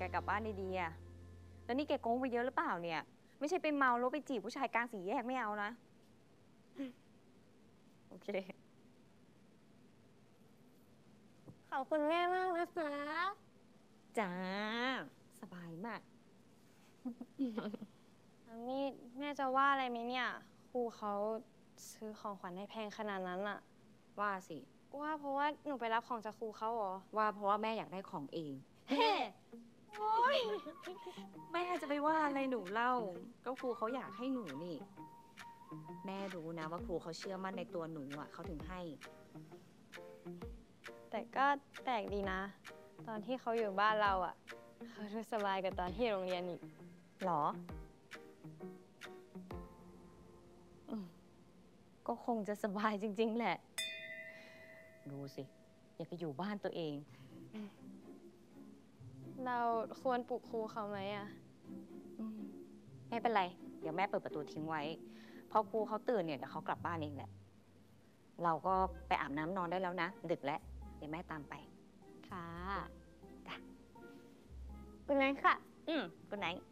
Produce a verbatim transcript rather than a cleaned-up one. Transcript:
กลับบ้านดีๆอะแล้วนี่แกโกงไปเยอะหรือเปล่าเนี่ย ไม่ใช่ไปเมาแล้วไปจีบผู้ชายกลางสี่แยกไม่เอานะ โอเคขอบคุณแม่มากนะคะจ้า สบายมากนี่แม่จะว่าอะไรไหมเนี่ยครูเขาซื้อของขวัญให้แพงขนาดนั้นอะว่าสิว่าเพราะว่าหนูไปรับของจากครูเขาเหรอว่าเพราะว่าแม่อยากได้ของเองเฮ้โอ้ยแม่จะไปว่าอะไรหนูเล่า ก็ครูเขาอยากให้หนูนี่ แม่รู้นะว่าครูเขาเชื่อมั่นในตัวหนูอ่ะเขาถึงให้แต่ก็แปลกดีนะ ตอนที่เขาอยู่บ้านเราอะเขาดูสบายกว่าตอนที่โรงเรียนอีกหรอ อืมก็คงจะสบายจริงๆแหละ ดูสิ อยากจะอยู่บ้านตัวเองเราควรปลุกครูเขาไหมอะอืมไม่เป็นไร เดี๋ยวแม่เปิดประตูทิ้งไว้ พอครูเขาตื่นเนี่ยเดี๋ยวเขากลับบ้านเองแหละ เราก็ไปอาบน้ำนอนได้แล้วนะ ดึกแล้ว เดี๋ยวแม่ตามไปค่ะคุณนายค่ะอืมกุณไหน